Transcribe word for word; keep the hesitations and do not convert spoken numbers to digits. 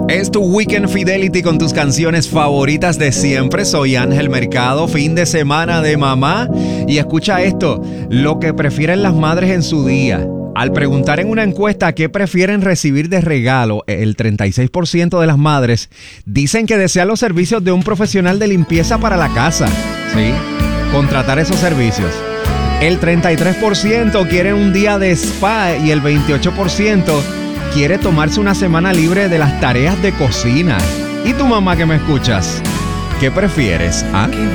Es tu Weekend Fidelity con tus canciones favoritas de siempre. Soy Ángel Mercado, fin de semana de mamá. Y escucha esto, lo que prefieren las madres en su día. Al preguntar en una encuesta qué prefieren recibir de regalo, el treinta y seis por ciento de las madres dicen que desean los servicios de un profesional de limpieza para la casa. ¿Sí? Contratar esos servicios. El treinta y tres por ciento quiere un día de spa y el veintiocho por ciento quiere tomarse una semana libre de las tareas de cocina. ¿Y tu mamá que me escuchas? ¿Qué prefieres? ¿Ah?